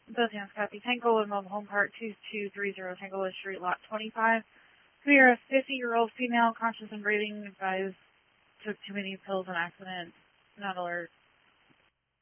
Both hands copy. Tanglewood Mobile Home Park 2230, Tanglewood Street, Lot 25. We are a 50-year-old female, conscious and breathing, advised took too many pills and accident, not alert.